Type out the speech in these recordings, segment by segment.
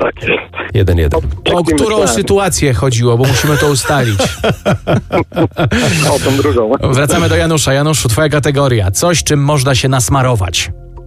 Tak jest. 1-1. O którą sytuację chodziło, bo musimy to ustalić. O, tą drugą. Wracamy do Janusza. Januszu, twoja kategoria. Coś, czym można się nasmarować.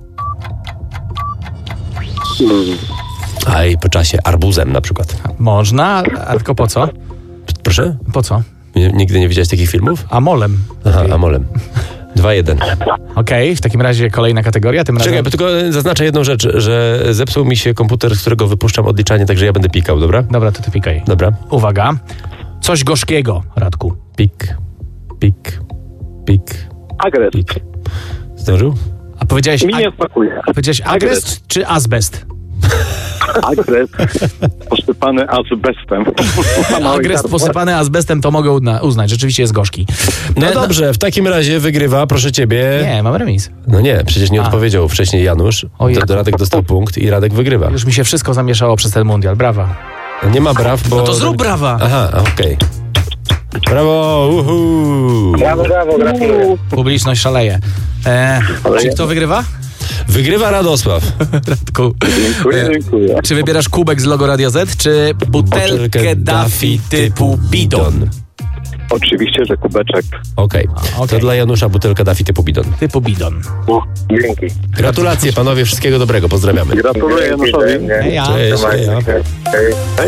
A i po czasie arbuzem na przykład. Można, a tylko po co? Proszę? Po co? Nigdy nie widziałeś takich filmów? Amolem. Aha, amolem. 2-1. Okej, w takim razie kolejna kategoria. Tym razem... Czekaj, bo tylko zaznaczę jedną rzecz, że zepsuł mi się komputer, z którego wypuszczam odliczanie, także ja będę pikał, dobra? Dobra, to ty pikaj. Dobra. Uwaga. Coś gorzkiego, Radku. Pik, pik, pik, Agres. pik. Zdążył? A powiedziałeś, Mi nie smakuje. powiedziałeś agrest czy azbest? Agres posypany azbestem. Agrest posypany azbestem to mogę uznać. Rzeczywiście jest gorzki. No dobrze, w takim razie wygrywa, proszę ciebie. Nie, mam remis. No nie, przecież nie odpowiedział wcześniej Janusz. Ojej. To Radek dostał punkt i Radek wygrywa. Już mi się wszystko zamieszało przez ten mundial. Brawa. No nie ma braw, bo... No to zrób brawa. Aha, okej. Brawo, uhu. Brawo, gratuluję. Publiczność szaleje. Czy kto wygrywa? Wygrywa Radosław. Radku. Dziękuję. Czy wybierasz kubek z logo Radio Z, czy butelkę Daffy typu bidon? Oczywiście, że kubeczek. Okej. Okej. To dla Janusza butelka Daffy typu bidon. Typu bidon. Dzięki. Gratulacje panowie, wszystkiego dobrego, pozdrawiamy. Gratuluję Januszowi. Heja. Cześć, heja. Hej.